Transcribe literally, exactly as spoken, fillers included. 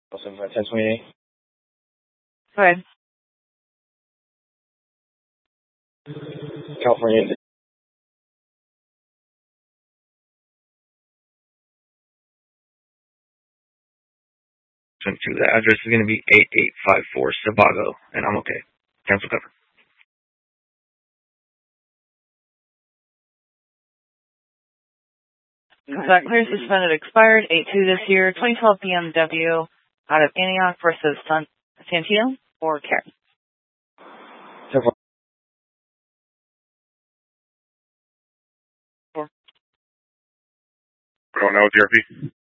Also, ten twenty-eight. Go ahead. California. The address is going to be eight eight five four Sebago, and I'm okay. Cancel cover. That clear suspended expired eight two this year, twenty twelve B M W out of Antioch versus San Santino or Karen. Going out with D R P.